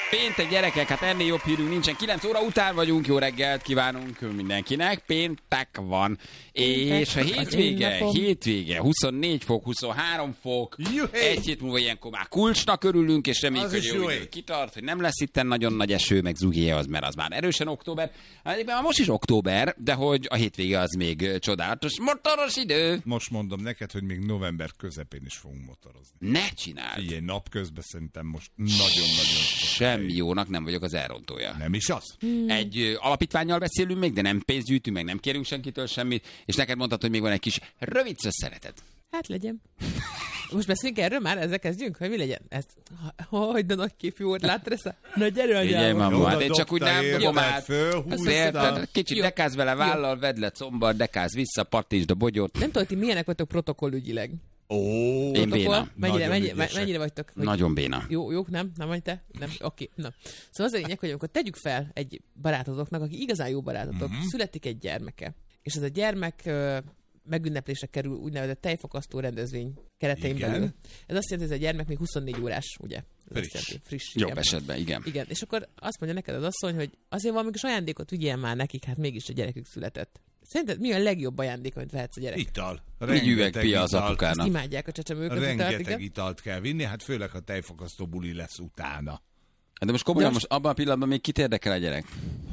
Péntek gyerekek, hát ennél jobb hírünk nincsen. 9 óra után vagyunk, jó reggelt kívánunk mindenkinek. Péntek van. És a hétvége, 24 fok, 23 fok. Egy hét múlva ilyenkor már kulcsnak örülünk, és reméljük, hogy jó idő kitart, hogy nem lesz itten nagyon nagy eső, meg zugije az, mert az már erősen október. Hát most is október, de hogy a hétvége az még csodálatos, motoros idő. Most mondom neked, hogy még november közepén is fogunk motorozni. Ne csináld! Ilyen napközben szerintem most nagyon-nagyon... Semmi jónak nem vagyok az elrontója. Nem is az? Egy alapítvánnyal beszélünk még, de nem pénzt gyűjtünk, meg nem kérünk senkitől semmit, és neked mondtad, hogy még van egy kis rövid szösszeneted. Hát legyen. Most beszéljünk erről már, ezzel kezdjünk, hogy mi legyen? Ezt, hogy de nagy képű volt, láttad ezt? Na gyere anyám. Hát én csak úgy nem dobom át. Kicsit dekáz vele vállal, vedd le combar, dekáz vissza, pattítsd a bogyót. Nem tudod, hogy milyenek vagytok protokollügyileg. Én béna. Mennyire vagytok? Nagyon béna. Jók, nem? Nem vagy te? Nem? Oké, na. Szóval az a lényeg, hogy amikor tegyük fel egy barátotoknak, aki igazán jó barátotok, születik egy gyermeke, és ez a gyermek megünneplésre kerül úgynevezett tejfakasztó rendezvény keretein belül. Ez azt jelenti, hogy ez a gyermek még 24 órás, ugye? Friss. Jobb esetben, igen. Igen, és akkor azt mondja neked az asszony, hogy azért valami kis ajándékot vigyél már nekik, hát mégis a gyerekük született. Szerinted mi a legjobb ajándék, amit vehetsz a gyerek? Ital. Egy üvegpia az apukának. Ezt imádják a csecsemők. Rengeteg italt kell vinni, hát főleg a tejfakasztó buli lesz utána. De most komolyan, most abban a pillanatban még kit érdekel a gyerek?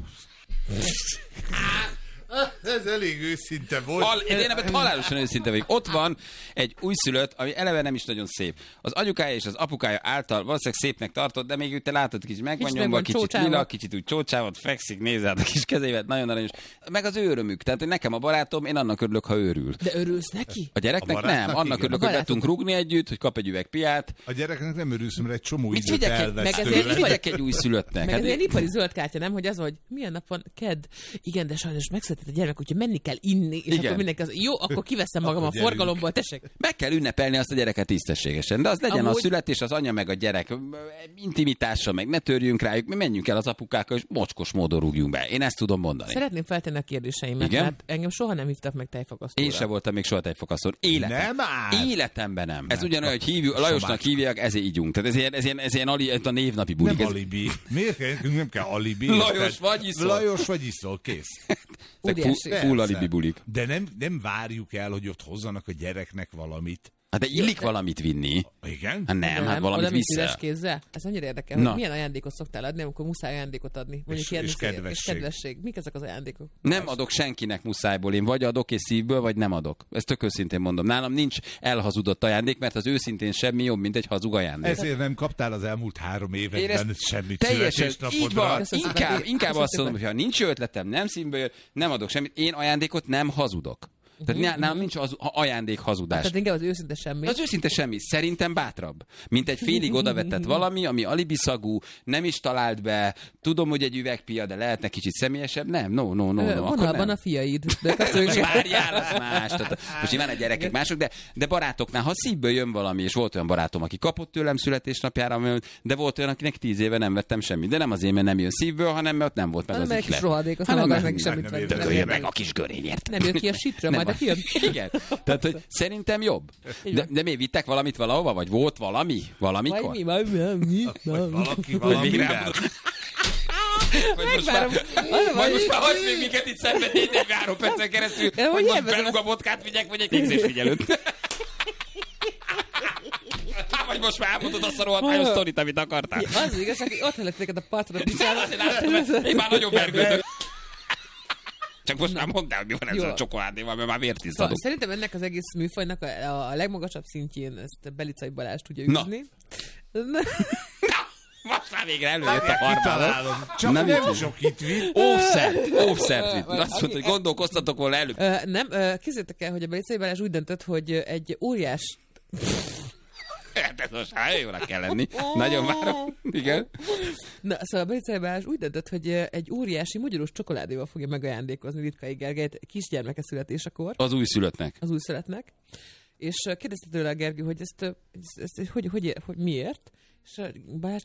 Ez elég őszinte volt. Én ebben halálosan őszinte vagyok. Ott van egy újszülött, ami eleve nem is nagyon szép. Az anyukája és az apukája által valószínűleg szépnek tartott, de még úgy te látod, kicsit meg van nyomva, kicsit lila, kicsit úgy csócsávot, fekszik, nézd át a kis kezévet, nagyon aranyos. Meg az ő örömük. Tehát, hogy nekem a barátom, én annak örülök, ha őrül. De örülsz neki? A gyereknek nem. Annak örülök, hogy tudunk rúgni együtt, hogy kap egy üveg piát. A gyereknek nem örülsz, mert egy csomó időt elvesz tőle. Mit vigyek egy újszülöttnek? Meg ez egy ipari zöld kártya, nem? Hogy az, hogy milyen nap van, kedd. Igen, de sajnos megszületett a gyermek, úgyhogy menni kell inni, és akkor mindenki az, jó, akkor kiveszem magam a forgalomból, tessék. Meg kell ünnepelni azt a gyereket tisztességesen, de az legyen a születés, az anya meg a gyerek intimitása, meg ne törjünk rájuk, mi menjünk el az apukákkal, és mocskos módon rúgjunk be. Én ezt tudom mondani. Szeretném feltenni a kérdéseimet, mert engem soha nem hívtak meg tejfakasztóra. Én sem voltam még soha tejfakasztón. Életemben nem. Ez ugyanolyan, hogy Lajosnak hívják, ezért ígyunk. Tehát ez ilyen a névnapi bulik. Nem alibi. Miért nem kell alibi? Lajos vagy iszol, kész. Full alibi bulik. De nem várjuk el, hogy ott hozzanak a gyereknek valamit. Hát de illik valamit vinni. Igen? Hát nem, hát valamit vissza. Kézzel? Ez annyira érdekel, hogy milyen ajándékot szoktál adni, amikor muszáj ajándékot adni. És kedvesség. Mik ezek az ajándékok? Nem adok senkinek muszájból. Én vagy adok és szívből, vagy nem adok. Ezt tök őszintén mondom. Nálam nincs elhazudott ajándék, mert az őszintén semmi jobb, mint egy hazug ajándék. Ezért nem kaptál az elmúlt 3 években semmit teljesen így van. Inkább azt mondom, hogy ha nincs ötletem, nem szívből jön, nem adok semmit. Én ajándékot nem hazudok. Tehát nálam nincs ajándék hazudás. Tehát inkább az őszinte semmi. Az őszinte semmi. Szerintem bátrabb. Mint egy félig odavetett valami, ami alibiszagú, nem is talált be, tudom, hogy egy üvegpia, de lehetne kicsit személyesebb. Nem, no. Vonalban a fiaid. Most várjál, az más. Tehát, most nyilván a gyerekek mások, de barátoknál, ha szívből jön valami, és volt olyan barátom, aki kapott tőlem születésnapjára, de volt olyan, akinek 10 éve nem vettem semmit. De nem azért, mert nem jön szívből, hanem mert nem volt meg az ihlet. Rohadék, azt nem akarsz meg semmit venni. Meg a kis görényért. Nem jön ki a sitről, majd a kijön. Igen. Tehát, hogy szerintem jobb. De miért vittek valamit valahova? Vagy volt valami? Valamikor? Vagy valaki. Vagy most már hagysz még minket itt szenvedni 3 percen keresztül, hogy most belug a vodkát vigyek, vagy egy végzésfigyelőt. Vagy most már elmondod azt a rohadt sztorit, amit akartál. Az igaz, hogy ott lett neked a partra piszálni. Én már nagyon vergődök. Csak most már mondd el, hogy mi van ezzel a csokoládéval, mert már vértisztadok. Szerintem ennek az egész műfajnak a legmagasabb szintjén ezt Belicai Balázs tudja űzni. Na, most már végre előjött a farmáról. Csak nem sok itt vitt. Óvszert vitt. Azt mondta, hogy gondolkoztatok volna előbb. Nem, képzeljétek el, hogy a Belicai Balázs úgy döntött, hogy egy óriás... Ez most jónak kell lenni. Nagyon várom. Igen. Na, szóval a Belicai Balázs úgy döntött, hogy egy óriási magyaros csokoládéval fogja megajándékozni Ritkai Gergelyt kisgyermeke születésekor. Az újszülöttnek. És kérdezte tőle a Gergő, hogy ezt hogy miért? És Balázs